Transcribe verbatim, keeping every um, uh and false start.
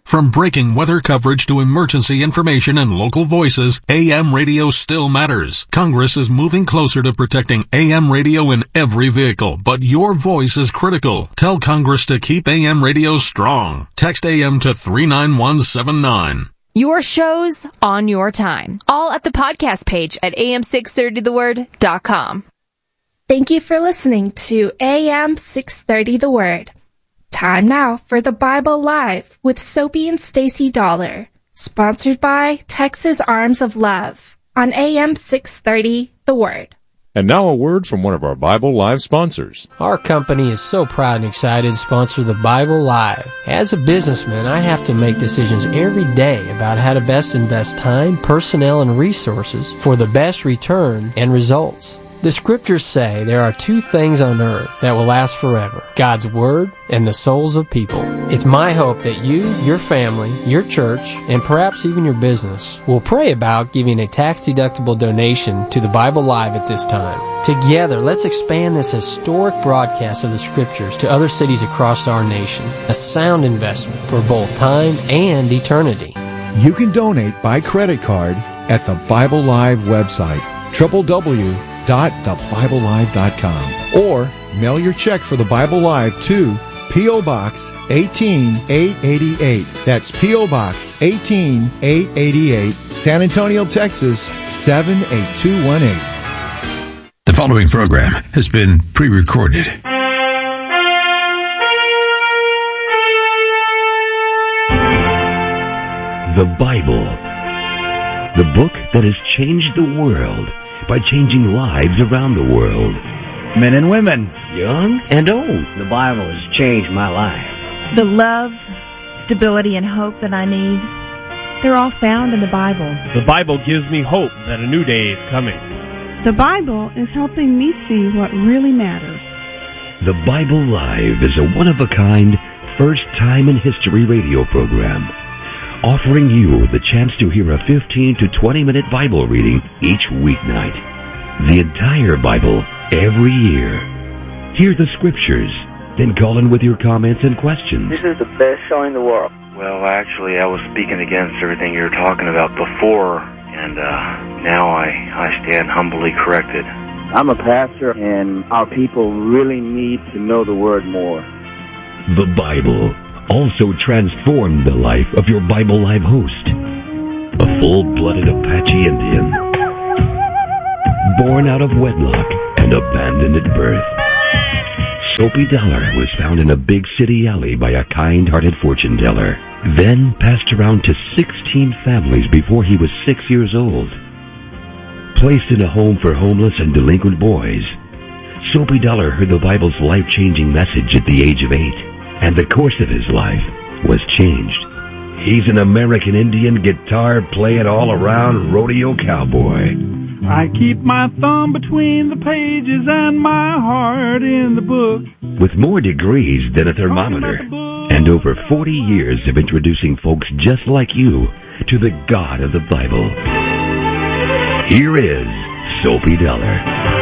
From breaking weather coverage to emergency information and local voices, A M radio still matters. Congress is moving closer to protecting A M radio in every vehicle, but your voice is critical. Tell Congress to keep A M radio strong. Text A M to three nine one seven nine. Your shows on your time. All at the podcast page at a m six thirty the word dot com. Thank you for listening to A M six thirty The Word. Time now for the Bible Live with Soapy and Stacy Dollar. Sponsored by Texas Arms of Love on A M six thirty The Word. And now a word from one of our Bible Live sponsors. Our company is so proud and excited to sponsor the Bible Live. As a businessman, I have to make decisions every day about how to best invest time, personnel, and resources for the best return and results. The scriptures say there are two things on earth that will last forever: God's Word and the souls of people. It's my hope that you, your family, your church, and perhaps even your business will pray about giving a tax-deductible donation to the Bible Live at this time. Together, let's expand this historic broadcast of the scriptures to other cities across our nation. A sound investment for both time and eternity. You can donate by credit card at the Bible Live website, w w w dot the bible live dot com, or mail your check for the Bible Live to P O. Box eighteen eight eighty-eight. That's P O. Box eighteen eight eighty-eight, San Antonio, Texas seven eight two one eight. The following program has been pre-recorded. The Bible, the book that has changed the world by changing lives around the world. Men and women, young and old. The Bible has changed my life. The love, stability, and hope that I need, they're all found in the Bible. The Bible gives me hope that a new day is coming. The Bible is helping me see what really matters. The Bible Live is a one-of-a-kind, first-time-in-history radio program, offering you the chance to hear a fifteen to twenty minute Bible reading each weeknight. The entire Bible, every year. Hear the scriptures, then call in with your comments and questions. This is the best show in the world. Well, actually, I was speaking against everything you were talking about before, and uh, now I, I stand humbly corrected. I'm a pastor, and our people really need to know the Word more. The Bible also transformed the life of your Bible Live host, a full-blooded Apache Indian, born out of wedlock and abandoned at birth. Soapy Dollar was found in a big city alley by a kind-hearted fortune teller, then passed around to sixteen families before he was six years old. Placed in a home for homeless and delinquent boys, Soapy Dollar heard the Bible's life-changing message at the age of eight, and the course of his life was changed. He's an American Indian guitar-playing all-around rodeo cowboy. I keep my thumb between the pages and my heart in the book. With more degrees than a thermometer, and over forty years of introducing folks just like you to the God of the Bible. Here is Soapy Dollar.